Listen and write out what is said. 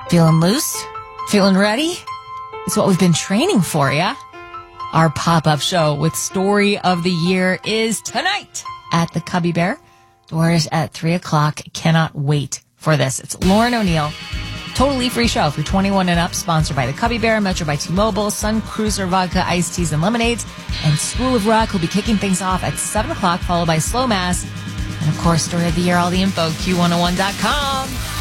Feeling loose? Feeling ready? It's what we've been training for, yeah? Our pop-up show with Story of the Year is tonight at the Cubby Bear. Doors at 3 o'clock. Cannot wait for this. It's Lauren O'Neill. Totally free show for 21 and up. Sponsored by the Cubby Bear, Metro by T-Mobile, Sun Cruiser Vodka, Iced Teas and Lemonades, and School of Rock will be kicking things off at 7 o'clock, followed by Slow Mass. And of course, Story of the Year, all the info, Q101.com.